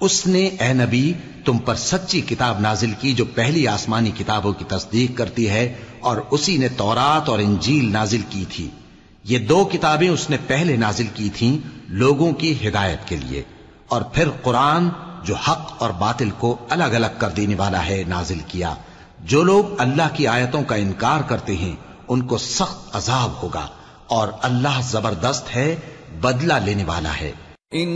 उसने ए नबी तुम पर सच्ची किताब नाजिल की जो पहली आसमानी किताबों की तस्दीक करती है, और उसी ने तौरात और इंजील नाजिल की थी। ये 2 किताबें उसने पहले नाजिल की थीं लोगों की हिदायत के लिए, और फिर कुरान जो हक और बातिल को अलग अलग कर देने वाला है नाजिल किया। जो लोग अल्लाह की आयतों का इनकार करते हैं उनको सख्त अजाब होगा, और अल्लाह जबरदस्त है, बदला लेने वाला है।